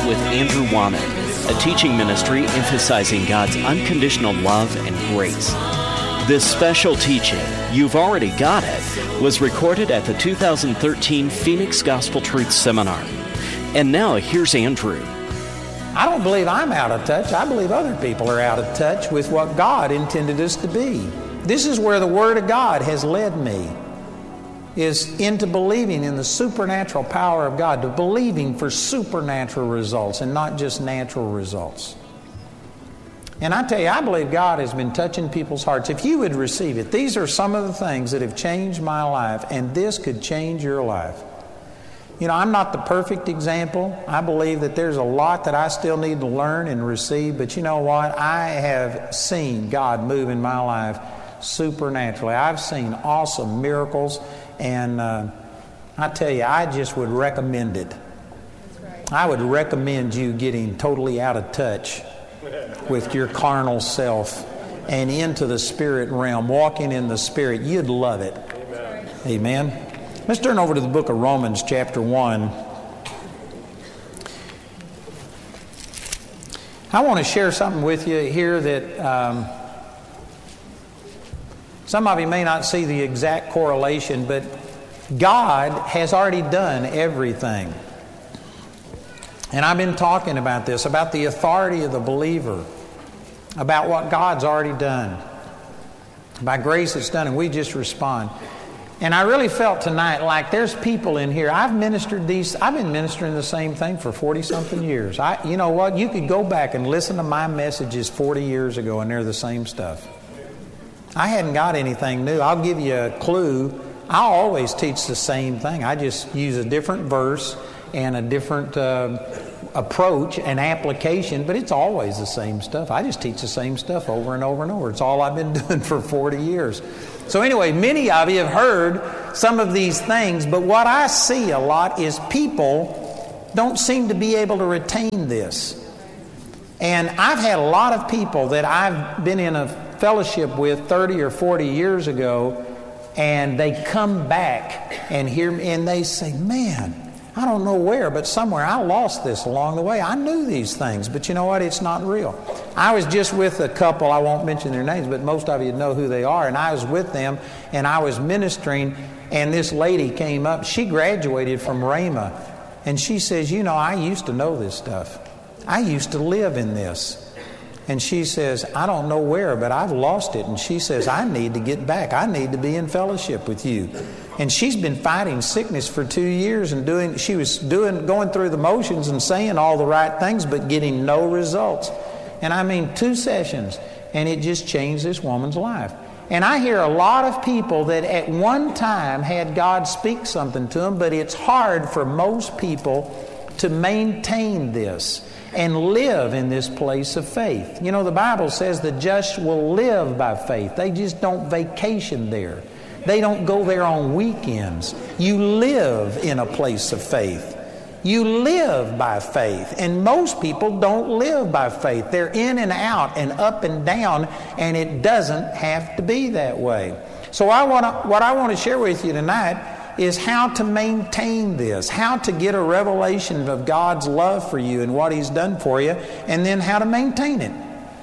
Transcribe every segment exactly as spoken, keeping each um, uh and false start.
with Andrew Womack, a teaching ministry emphasizing God's unconditional love and grace. This special teaching, You've Already Got It, was recorded at the two thousand thirteen Phoenix Gospel Truth Seminar. And now here's Andrew. I don't believe I'm out of touch. I believe other people are out of touch with what God intended us to be. This is where the Word of God has led me, is into believing in the supernatural power of God, to believing for supernatural results and not just natural results. And I tell you, I believe God has been touching people's hearts. If you would receive it, these are some of the things that have changed my life, and this could change your life. You know, I'm not the perfect example. I believe that there's a lot that I still need to learn and receive, but you know what? I have seen God move in my life supernaturally. I've seen awesome miracles, and uh, I tell you, I just would recommend it. That's right. I would recommend you getting totally out of touch with your carnal self and into the spirit realm, walking in the Spirit. You'd love it. Amen. Amen. Let's turn over to the book of Romans, chapter one. I want to share something with you here that um, some of you may not see the exact correlation, but God has already done everything. And I've been talking about this, about the authority of the believer, about what God's already done. By grace it's done, and we just respond. And I really felt tonight like there's people in here. I've ministered these, I've been ministering the same thing for forty-something years. I, you know what? You could go back and listen to my messages forty years ago, and they're the same stuff. I hadn't got anything new. I'll give you a clue. I always teach the same thing. I just use a different verse and a different uh, approach and application, but it's always the same stuff. I just teach the same stuff over and over and over. It's all I've been doing for forty years. So anyway, many of you have heard some of these things, but what I see a lot is people don't seem to be able to retain this. And I've had a lot of people that I've been in a fellowship with thirty or forty years ago, and they come back and hear me, and they say, man, I don't know where, but somewhere I lost this along the way. I knew these things, but you know what? It's not real. I was just with a couple, I won't mention their names, but most of you know who they are, and I was with them, and I was ministering, and this lady came up. She graduated from Rhema, and she says, you know, I used to know this stuff. I used to live in this. And she says, I don't know where, but I've lost it. And she says, I need to get back. I need to be in fellowship with you. And she's been fighting sickness for two years and doing, she was doing, going through the motions and saying all the right things, but getting no results. And I mean, two sessions, and it just changed this woman's life. And I hear a lot of people that at one time had God speak something to them, but it's hard for most people to maintain this and live in this place of faith. You know, the Bible says the just will live by faith. They just don't vacation there. They don't go there on weekends. You live in a place of faith. You live by faith. And most people don't live by faith. They're in and out and up and down, and it doesn't have to be that way. So I want to, what I want to share with you tonight is how to maintain this, how to get a revelation of God's love for you and what He's done for you, and then how to maintain it.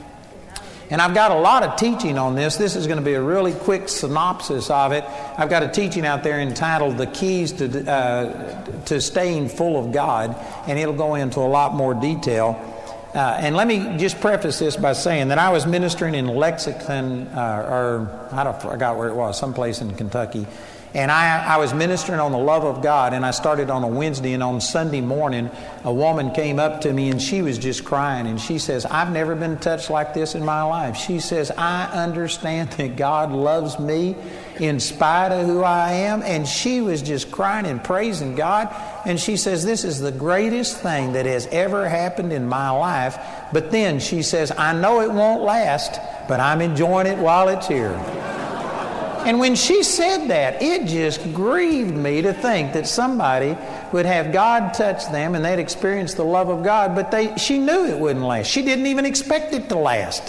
And I've got a lot of teaching on this. This is going to be a really quick synopsis of it. I've got a teaching out there entitled The Keys to, uh, to Staying Full of God, and it'll go into a lot more detail. Uh, and let me just preface this by saying that I was ministering in Lexington, uh, or I, don't, I forgot where it was, someplace in Kentucky. And I, I was ministering on the love of God, and I started on a Wednesday, and on Sunday morning, a woman came up to me, and she was just crying, and she says, I've never been touched like this in my life. She says, I understand that God loves me in spite of who I am, and she was just crying and praising God, and she says, this is the greatest thing that has ever happened in my life. But then she says, I know it won't last, but I'm enjoying it while it's here. And when she said that, it just grieved me to think that somebody would have God touch them and they'd experience the love of God, but they, she knew it wouldn't last. She didn't even expect it to last.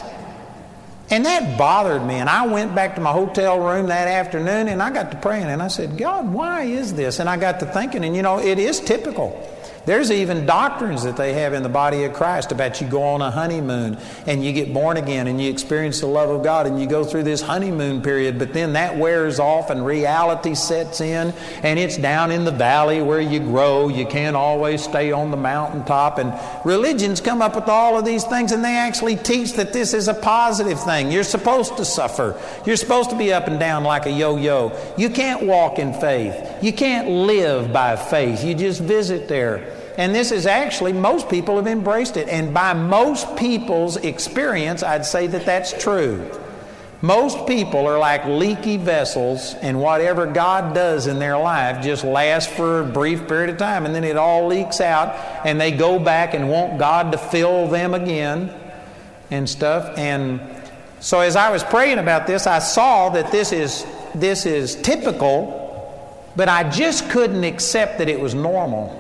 And that bothered me. And I went back to my hotel room that afternoon, and I got to praying, and I said, God, why is this? And I got to thinking, and you know, it is typical. There's even doctrines that they have in the body of Christ about you go on a honeymoon and you get born again and you experience the love of God and you go through this honeymoon period, but then that wears off and reality sets in, and it's down in the valley where you grow. You can't always stay on the mountaintop. And religions come up with all of these things, and they actually teach that this is a positive thing. You're supposed to suffer. You're supposed to be up and down like a yo-yo. You can't walk in faith. You can't live by faith. You just visit there. And this is actually, most people have embraced it. And by most people's experience, I'd say that that's true. Most people are like leaky vessels, and whatever God does in their life just lasts for a brief period of time, and then it all leaks out, and they go back and want God to fill them again and stuff. And so as I was praying about this, I saw that this is, this is typical, but I just couldn't accept that it was normal.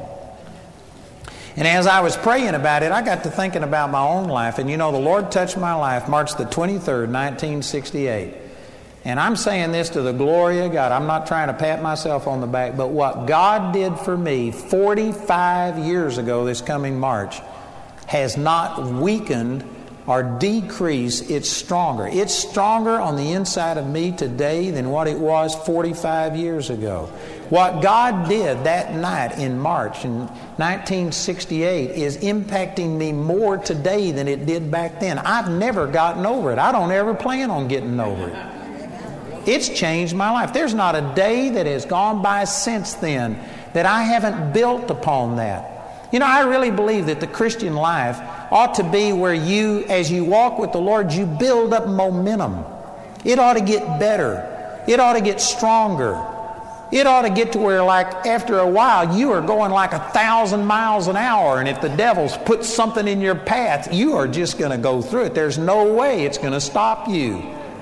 And as I was praying about it, I got to thinking about my own life. And you know, the Lord touched my life March the twenty-third, nineteen sixty-eight. And I'm saying this to the glory of God. I'm not trying to pat myself on the back, but what God did for me forty-five years ago this coming March has not weakened or decreased. It's stronger. It's stronger on the inside of me today than what it was forty-five years ago. What God did that night in March in nineteen sixty-eight is impacting me more today than it did back then. I've never gotten over it. I don't ever plan on getting over it. It's changed my life. There's not a day that has gone by since then that I haven't built upon that. You know, I really believe that the Christian life ought to be where you, as you walk with the Lord, you build up momentum. It ought to get better. It ought to get stronger. It ought to get to where, like, after a while, you are going like a thousand miles an hour, and if the devil's put something in your path, you are just going to go through it. There's no way it's going to stop you.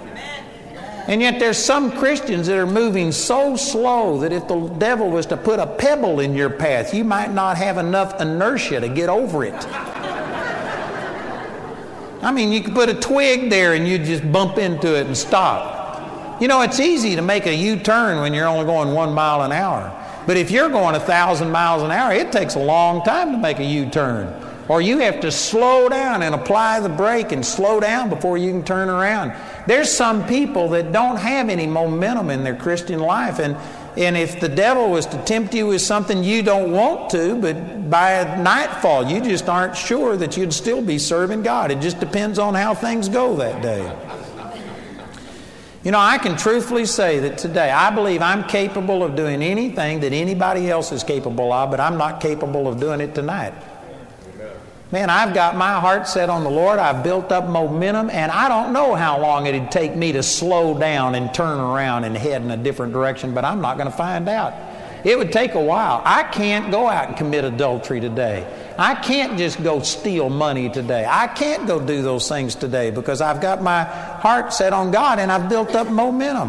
And yet there's some Christians that are moving so slow that if the devil was to put a pebble in your path, you might not have enough inertia to get over it. I mean, you could put a twig there and you'd just bump into it and stop. You know, it's easy to make a U-turn when you're only going one mile an hour. But if you're going a thousand miles an hour, it takes a long time to make a U-turn. Or you have to slow down and apply the brake and slow down before you can turn around. There's some people that don't have any momentum in their Christian life. And, and if the devil was to tempt you with something you don't want to, but by nightfall you just aren't sure that you'd still be serving God. It just depends on how things go that day. You know, I can truthfully say that today I believe I'm capable of doing anything that anybody else is capable of, but I'm not capable of doing it tonight. Man, I've got my heart set on the Lord. I've built up momentum, and I don't know how long it'd take me to slow down and turn around and head in a different direction, but I'm not going to find out. It would take a while. I can't go out and commit adultery today. I can't just go steal money today. I can't go do those things today because I've got my heart set on God and I've built up momentum.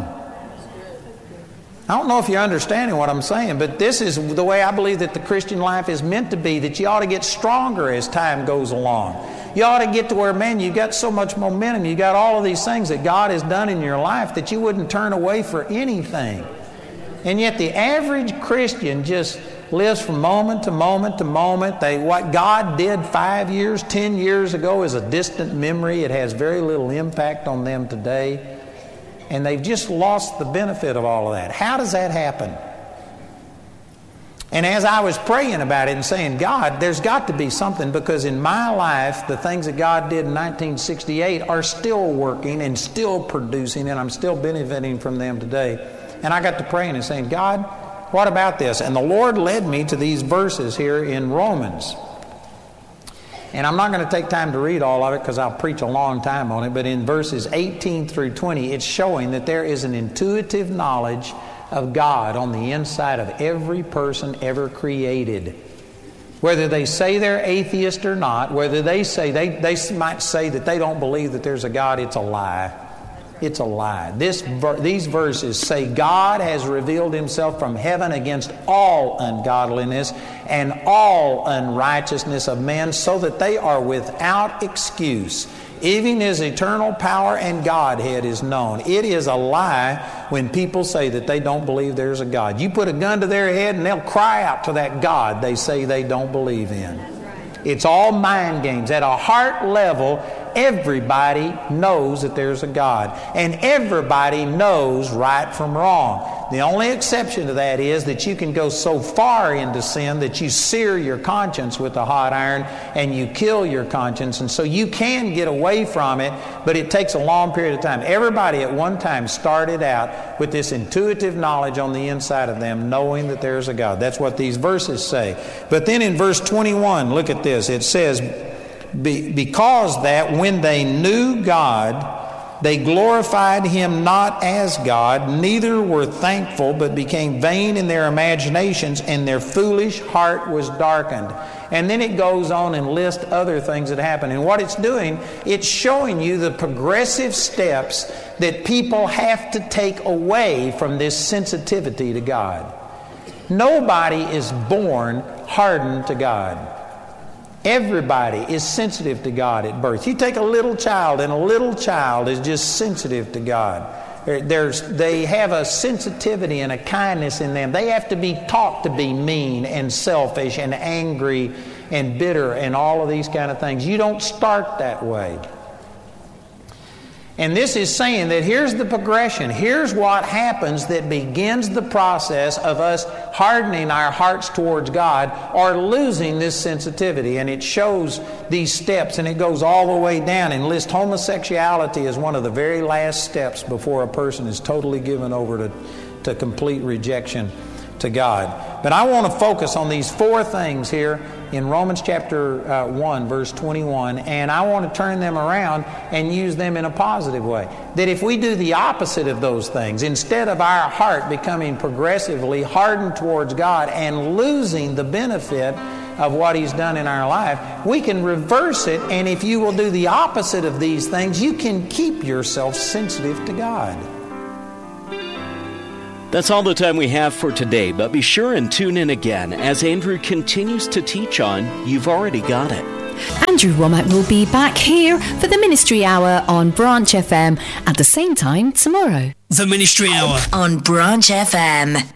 I don't know if you're understanding what I'm saying, but this is the way I believe that the Christian life is meant to be, that you ought to get stronger as time goes along. You ought to get to where, man, you've got so much momentum, you've got all of these things that God has done in your life that you wouldn't turn away for anything. And yet the average Christian just lives from moment to moment to moment. They, what God did five years, ten years ago is a distant memory. It has very little impact on them today. And they've just lost the benefit of all of that. How does that happen? And as I was praying about it and saying, God, there's got to be something, because in my life, the things that God did in nineteen sixty-eight are still working and still producing, and I'm still benefiting from them today. And I got to praying and saying, God, what about this? And the Lord led me to these verses here in Romans. And I'm not going to take time to read all of it because I'll preach a long time on it, but in verses eighteen through twenty, it's showing that there is an intuitive knowledge of God on the inside of every person ever created. Whether they say they're atheist or not, whether they say, they, they might say that they don't believe that there's a God, it's a lie. It's a lie. This, these verses say God has revealed Himself from heaven against all ungodliness and all unrighteousness of men, so that they are without excuse. Even his eternal power and Godhead is known. It is a lie when people say that they don't believe there's a God. You put a gun to their head and they'll cry out to that God they say they don't believe in. It's all mind games. At a heart level, everybody knows that there's a God. And everybody knows right from wrong. The only exception to that is that you can go so far into sin that you sear your conscience with a hot iron and you kill your conscience. And so you can get away from it, but it takes a long period of time. Everybody at one time started out with this intuitive knowledge on the inside of them, knowing that there's a God. That's what these verses say. But then in verse twenty-one, look at this. It says, Be, because that when they knew God, they glorified Him not as God, neither were thankful, but became vain in their imaginations, and their foolish heart was darkened. And then it goes on and lists other things that happen. And what it's doing, it's showing you the progressive steps that people have to take away from this sensitivity to God. Nobody is born hardened to God. Everybody is sensitive to God at birth. You take a little child, and a little child is just sensitive to God. There's, they have a sensitivity and a kindness in them. They have to be taught to be mean and selfish and angry and bitter and all of these kind of things. You don't start that way. And this is saying that here's the progression. Here's what happens that begins the process of us hardening our hearts towards God or losing this sensitivity. And it shows these steps, and it goes all the way down and lists homosexuality as one of the very last steps before a person is totally given over to, to complete rejection to God. But I want to focus on these four things here in Romans chapter uh, one, verse twenty-one, and I want to turn them around and use them in a positive way. That if we do the opposite of those things, instead of our heart becoming progressively hardened towards God and losing the benefit of what He's done in our life, we can reverse it, and if you will do the opposite of these things, you can keep yourself sensitive to God. That's all the time we have for today, but be sure and tune in again as Andrew continues to teach on You've Already Got It. Andrew Wommack will be back here for the Ministry Hour on Branch F M at the same time tomorrow. The Ministry Hour on Branch F M.